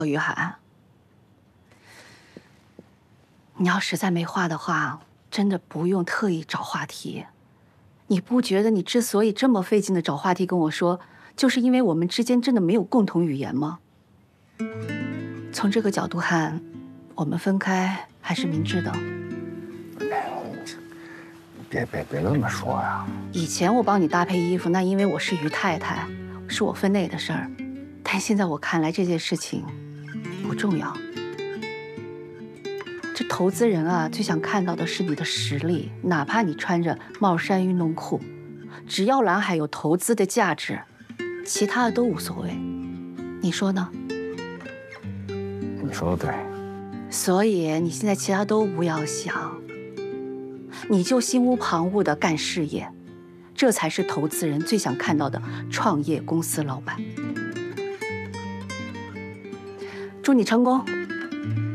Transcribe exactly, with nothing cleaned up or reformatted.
于涵，你要实在没话的话，真的不用特意找话题。你不觉得你之所以这么费劲的找话题跟我说，就是因为我们之间真的没有共同语言吗？从这个角度看，我们分开还是明智的。 别别别这么说呀！ 以前我帮你搭配衣服，那因为我是于太太，是我分内的事儿。但现在我看来这件事情不重要。这投资人啊，最想看到的是你的实力，哪怕你穿着帽衫运动裤，只要蓝海有投资的价值，其他的都无所谓。你说呢？ 你说的对。 所以你现在其他都不要想，你就心无旁骛的干事业，这才是投资人最想看到的创业公司老板。祝你成功！